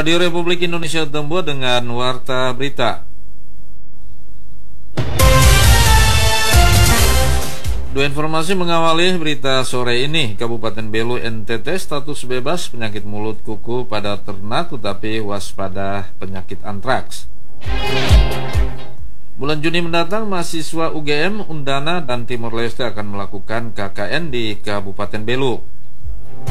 Radio Republik Indonesia Tembok dengan Warta Berita. Dua informasi mengawali berita sore ini. Kabupaten Belu NTT status bebas penyakit mulut kuku pada ternak tetapi waspada penyakit antraks. Bulan Juni mendatang mahasiswa UGM, Undana dan Timor Leste akan melakukan KKN di Kabupaten Belu.